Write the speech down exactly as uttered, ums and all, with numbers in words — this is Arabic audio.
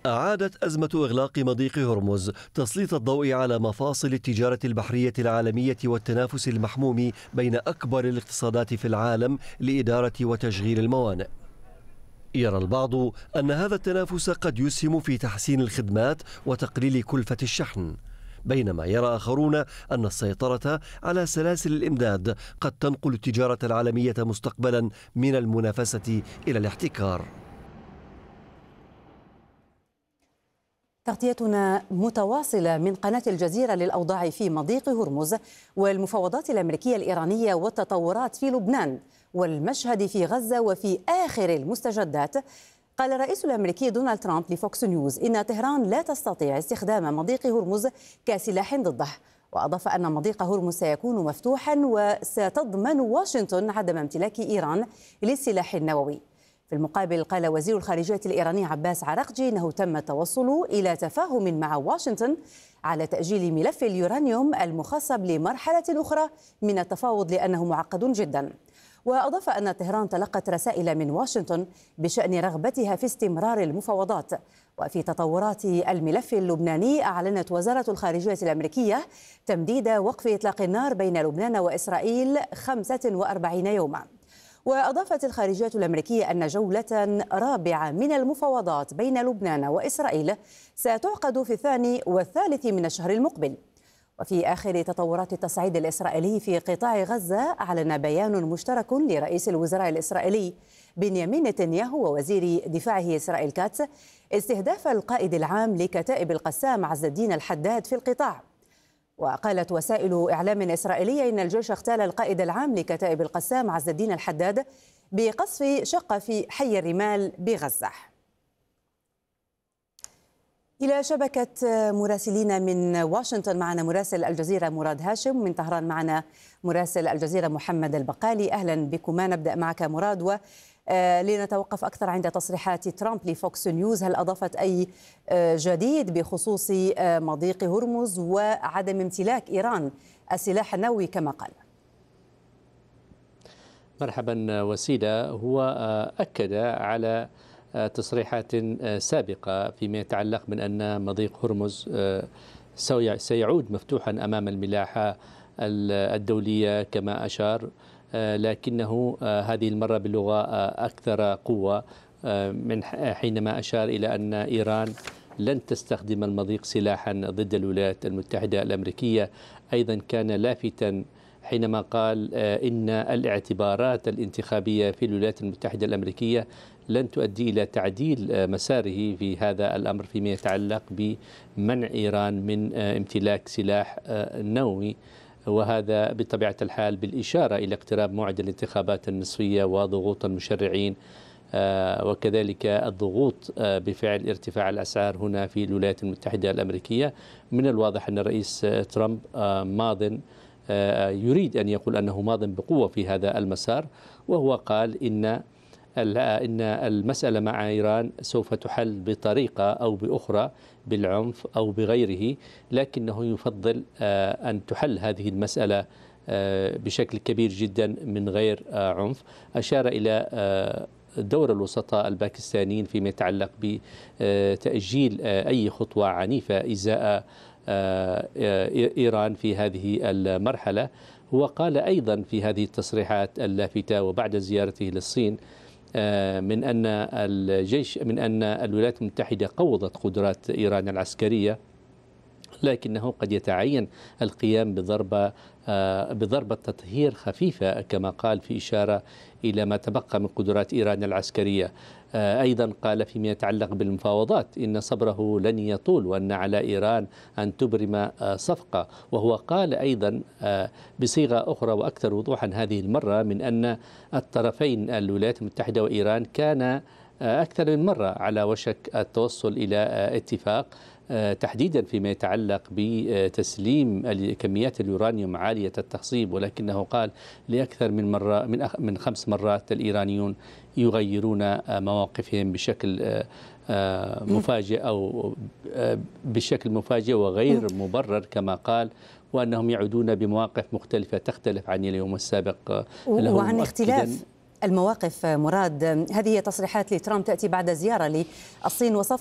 أعادت أزمة إغلاق مضيق هرمز تسليط الضوء على مفاصل التجارة البحرية العالمية والتنافس المحموم بين أكبر الاقتصادات في العالم لإدارة وتشغيل الموانئ. يرى البعض أن هذا التنافس قد يسهم في تحسين الخدمات وتقليل كلفة الشحن، بينما يرى آخرون أن السيطرة على سلاسل الإمداد قد تنقل التجارة العالمية مستقبلا من المنافسة إلى الاحتكار. تغطيتنا متواصلة من قناة الجزيرة للأوضاع في مضيق هرمز والمفاوضات الأمريكية الإيرانية والتطورات في لبنان والمشهد في غزة وفي آخر المستجدات. قال الرئيس الأمريكي دونالد ترامب لفوكس نيوز إن طهران لا تستطيع استخدام مضيق هرمز كسلاح ضده، وأضاف أن مضيق هرمز سيكون مفتوحا وستضمن واشنطن عدم امتلاك إيران للسلاح النووي. في المقابل قال وزير الخارجية الإيراني عباس عراقجي أنه تم التوصل إلى تفاهم مع واشنطن على تأجيل ملف اليورانيوم المخصب لمرحلة أخرى من التفاوض لأنه معقد جدا. وأضاف أن طهران تلقت رسائل من واشنطن بشأن رغبتها في استمرار المفاوضات. وفي تطورات الملف اللبناني أعلنت وزارة الخارجية الأمريكية تمديد وقف إطلاق النار بين لبنان وإسرائيل خمسة وأربعين يوما. وأضافت الخارجية الأمريكية أن جولة رابعة من المفاوضات بين لبنان وإسرائيل ستعقد في الثاني والثالث من الشهر المقبل. وفي آخر تطورات التصعيد الإسرائيلي في قطاع غزة أعلن بيان مشترك لرئيس الوزراء الإسرائيلي بنيامين نتنياهو ووزير دفاعه إسرائيل كاتس استهداف القائد العام لكتائب القسام عز الدين الحداد في القطاع. وقالت وسائل إعلام إسرائيلية إن الجيش اغتال القائد العام لكتائب القسام عز الدين الحداد بقصف شقة في حي الرمال بغزة. إلى شبكة مراسلين من واشنطن معنا مراسل الجزيرة مراد هاشم، ومن طهران معنا مراسل الجزيرة محمد البقالي. أهلا بكما. نبدأ معك مراد، و لنتوقف أكثر عند تصريحات ترامب لفوكس نيوز. هل أضافت أي جديد بخصوص مضيق هرمز وعدم امتلاك إيران السلاح النووي كما قال؟ مرحبا وسيلة. هو أكد على تصريحات سابقة فيما يتعلق من أن مضيق هرمز سيعود مفتوحا أمام الملاحة الدولية كما أشار، لكنه هذه المرة بلغة أكثر قوة من حينما أشار إلى أن إيران لن تستخدم المضيق سلاحا ضد الولايات المتحدة الأمريكية. أيضا كان لافتا حينما قال إن الاعتبارات الانتخابية في الولايات المتحدة الأمريكية لن تؤدي إلى تعديل مساره في هذا الأمر فيما يتعلق بمنع إيران من امتلاك سلاح نووي، وهذا بطبيعة الحال بالإشارة إلى اقتراب موعد الانتخابات النصفية وضغوط المشرعين وكذلك الضغوط بفعل ارتفاع الأسعار هنا في الولايات المتحدة الأمريكية. من الواضح أن الرئيس ترامب ماضٍ يريد أن يقول أنه ماضٍ بقوة في هذا المسار، وهو قال إن إن المسألة مع إيران سوف تحل بطريقة أو بأخرى بالعنف أو بغيره، لكنه يفضل أن تحل هذه المسألة بشكل كبير جدا من غير عنف. أشار إلى دور الوسطاء الباكستانيين فيما يتعلق بتأجيل أي خطوة عنيفة إزاء إيران في هذه المرحلة. هو قال أيضا في هذه التصريحات اللافتة وبعد زيارته للصين من أن الجيش من أن الولايات المتحدة قوضت قدرات إيران العسكرية، لكنه قد يتعين القيام بضربة بضربة تطهير خفيفة كما قال في إشارة إلى ما تبقى من قدرات إيران العسكرية. أيضا قال فيما يتعلق بالمفاوضات إن صبره لن يطول وأن على إيران أن تبرم صفقة. وهو قال أيضا بصيغة أخرى وأكثر وضوحا هذه المرة من أن الطرفين الولايات المتحدة وإيران كان أكثر من مرة على وشك التوصل إلى اتفاق تحديدا فيما يتعلق بتسليم كميات اليورانيوم عالية التخصيب، ولكنه قال لأكثر من مرة من من خمس مرات الإيرانيون يغيرون مواقفهم بشكل مفاجئ أو بشكل مفاجئ وغير مبرر كما قال، وأنهم يعودون بمواقف مختلفة تختلف عن اليوم السابق. وعن اختلاف المواقف مراد. هذه تصريحات لترامب تأتي بعد زيارة للصين وصف